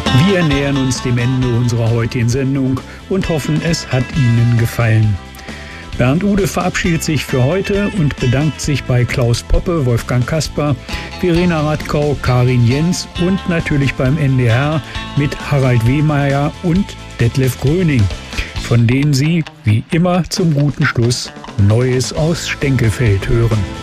Wir nähern uns dem Ende unserer heutigen Sendung und hoffen, es hat Ihnen gefallen. Bernd Ude verabschiedet sich für heute und bedankt sich bei Klaus Poppe, Wolfgang Kasper, Verena Radkau, Karin Jens und natürlich beim NDR mit Harald Wehmeier und Detlef Gröning, von denen Sie, wie immer zum guten Schluss, Neues aus Stenkefeld hören.